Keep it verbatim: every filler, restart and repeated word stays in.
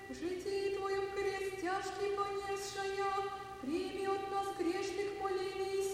в житии Твоем крест тяжкий понесшая, прими от нас грешных молений